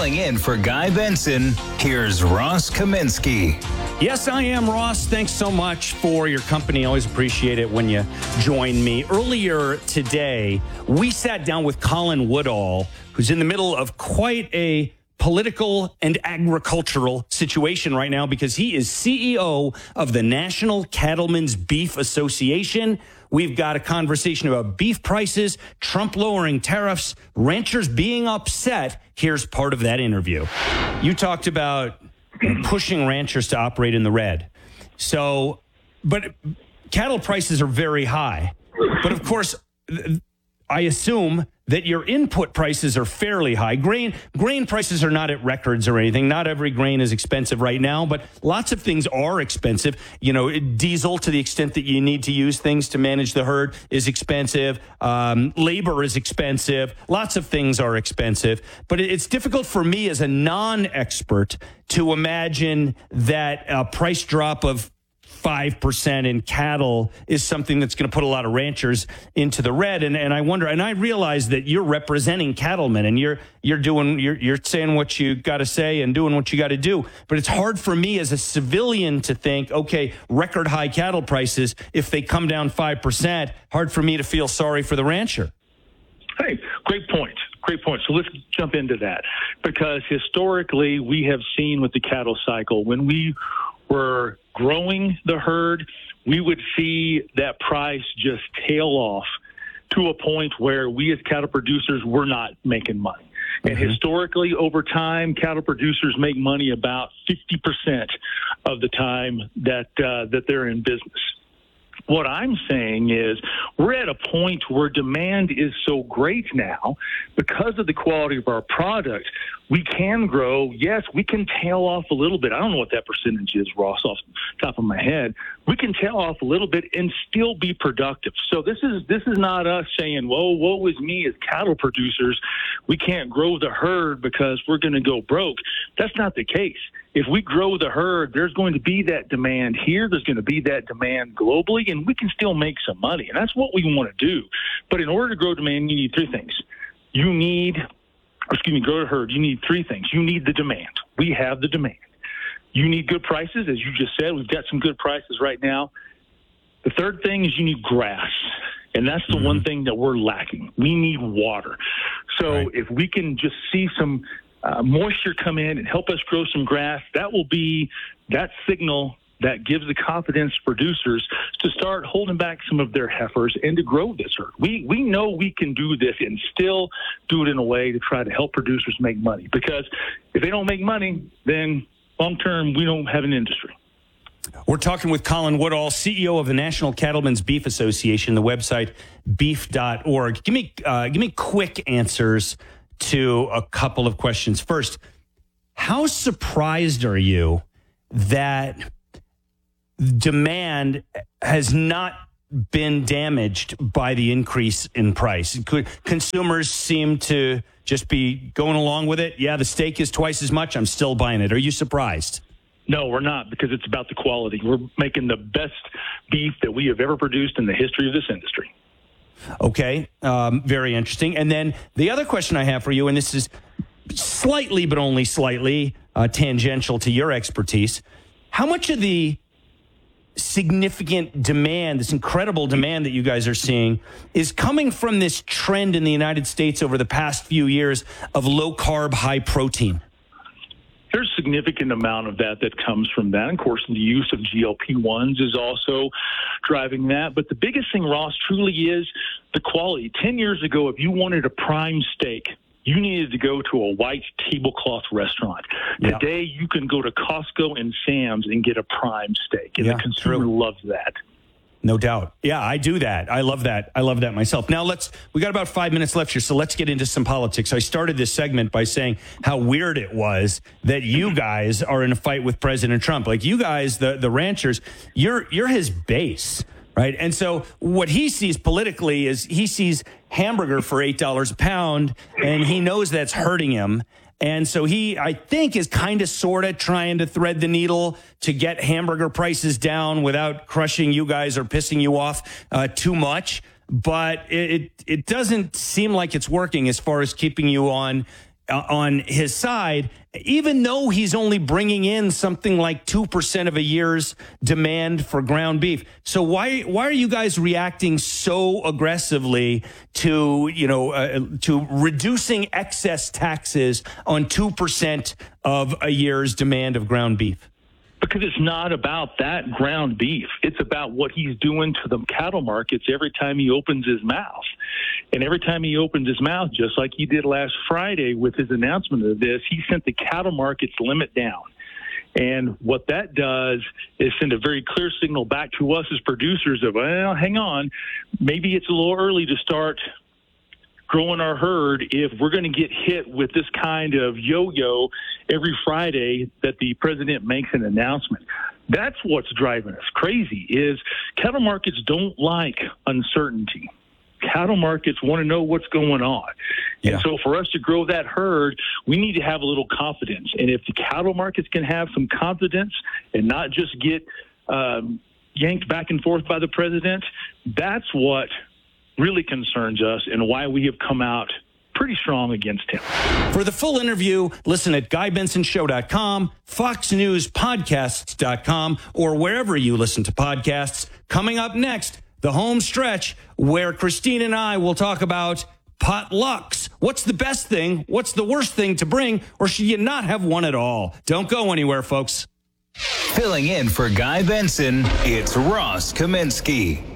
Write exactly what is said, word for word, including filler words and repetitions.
Filling in for Guy Benson, here's Ross Kaminsky. Yes, I am, Ross. Thanks so much for your company. I always appreciate it when you join me. Earlier today, we sat down with Colin Woodall, who's in the middle of quite a political and agricultural situation right now because he is C E O of the National Cattlemen's Beef Association. We've got a conversation about beef prices, Trump lowering tariffs, ranchers being upset. Here's part of that interview. You talked about pushing ranchers to operate in the red. So, but cattle prices are very high. But of course, I assume that your input prices are fairly high. Grain grain prices are not at records or anything. Not every grain is expensive right now, but lots of things are expensive. You know, diesel, to the extent that you need to use things to manage the herd, is expensive. Um, labor is expensive. Lots of things are expensive. But it's difficult for me as a non-expert to imagine that a price drop of five percent in cattle is something that's going to put a lot of ranchers into the red. And and I wonder, and I realize that you're representing cattlemen and you're you're doing, you're, you're saying what you got to say and doing what you got to do. But it's hard for me as a civilian to think, okay, record high cattle prices, if they come down five percent, hard for me to feel sorry for the rancher. Hey, great point. Great point. So let's jump into that, because historically we have seen with the cattle cycle, when we were growing the herd, we would see that price just tail off to a point where we as cattle producers were not making money. And mm-hmm. historically, over time, cattle producers make money about fifty percent of the time that uh, that they're in business. What I'm saying is we're at a point where demand is so great now because of the quality of our product. We can grow. Yes, we can tail off a little bit. I don't know what that percentage is, Ross, off the top of my head. We can tail off a little bit and still be productive. So this is this is not us saying, whoa, woe is me as cattle producers. We can't grow the herd because we're going to go broke. That's not the case. If we grow the herd, there's going to be that demand here. There's going to be that demand globally, and we can still make some money. And that's what we want to do. But in order to grow demand, you need three things. You need excuse me, grow the herd, you need three things. You need the demand. We have the demand. You need good prices, as you just said. We've got some good prices right now. The third thing is you need grass, and that's the mm-hmm. one thing that we're lacking. We need water. So right. if we can just see some uh, moisture come in and help us grow some grass, that will be that signal that gives the confidence producers to start holding back some of their heifers and to grow this herd. We we know we can do this and still do it in a way to try to help producers make money. Because if they don't make money, then long-term we don't have an industry. We're talking with Colin Woodall, C E O of the National Cattlemen's Beef Association, the website beef dot org. Give me, uh, give me quick answers to a couple of questions. First, how surprised are you that demand has not been damaged by the increase in price? Consumers seem to just be going along with it. Yeah, the steak is twice as much. I'm still buying it. Are you surprised? No, we're not, because it's about the quality. We're making the best beef that we have ever produced in the history of this industry. Okay, um, very interesting. And then the other question I have for you, and this is slightly, but only slightly uh, tangential to your expertise, how much of the significant demand, this incredible demand that you guys are seeing, is coming from this trend in the United States over the past few years of low carb, high protein? There's a significant amount of that that comes from that. Of course, the use of G L P ones is also driving that. But the biggest thing, Ross, truly is the quality. Ten years ago, if you wanted a prime steak, you needed to go to a white tablecloth restaurant. Yeah. Today, you can go to Costco and Sam's and get a prime steak, and yeah, the consumer true. loves that. No doubt. Yeah, I do that. I love that. I love that myself. Now, let's, we got about five minutes left here, so let's get into some politics. I started this segment by saying how weird it was that you guys are in a fight with President Trump. Like, you guys, the, the ranchers, you're, you're his base. Right. And so what he sees politically is he sees hamburger for eight dollars a pound, and he knows that's hurting him. And so he, I think, is kind of sort of trying to thread the needle to get hamburger prices down without crushing you guys or pissing you off uh, too much. But it, it it doesn't seem like it's working as far as keeping you on uh, on his side, even though he's only bringing in something like two percent of a year's demand for ground beef. So why why are you guys reacting so aggressively to, you know, uh, to reducing excess taxes on two percent of a year's demand of ground beef? Because it's not about that ground beef. It's about what he's doing to the cattle markets every time he opens his mouth. And every time he opens his mouth, just like he did last Friday with his announcement of this, he sent the cattle markets limit down. And what that does is send a very clear signal back to us as producers of, well, hang on, maybe it's a little early to start growing our herd if we're going to get hit with this kind of yo-yo every Friday that the president makes an announcement. That's what's driving us crazy is cattle markets don't like uncertainty. Cattle markets want to know what's going on. Yeah. And so for us to grow that herd, we need to have a little confidence. And if the cattle markets can have some confidence and not just get um, yanked back and forth by the president, that's what really concerns us and why we have come out pretty strong against him. For the full interview, listen at guy benson show dot com, fox news podcasts dot com, or wherever you listen to podcasts. Coming up next, the home stretch where Christine and I will talk about potlucks. What's the best thing? What's the worst thing to bring? Or should you not have one at all? Don't go anywhere, folks. Filling in for Guy Benson, it's Ross Kaminsky.